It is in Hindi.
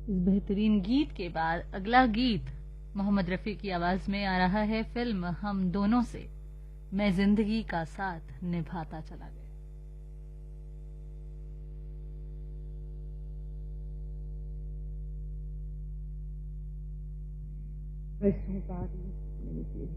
इस बेहतरीन गीत के बाद अगला गीत मोहम्मद रफ़ी की आवाज में आ रहा है फिल्म हम दोनों से, मैं जिंदगी का साथ निभाता चला गया। बरसों बाद